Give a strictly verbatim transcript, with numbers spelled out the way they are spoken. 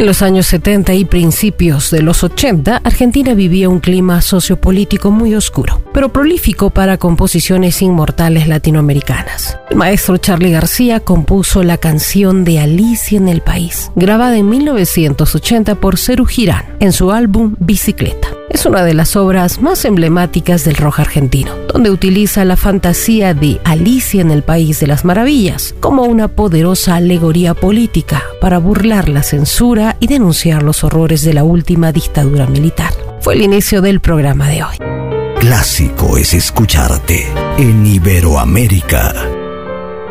En los años setenta y principios de los ochenta, Argentina vivía un clima sociopolítico muy oscuro, pero prolífico para composiciones inmortales latinoamericanas. El maestro Charly García compuso la canción de Alicia en el País, grabada en mil novecientos ochenta por Serú Girán en su álbum Bicicleta. Es una de las obras más emblemáticas del rock argentino, donde utiliza la fantasía de Alicia en el País de las Maravillas como una poderosa alegoría política para burlar la censura y denunciar los horrores de la última dictadura militar. Fue el inicio del programa de hoy. Clásico es escucharte en Iberoamérica.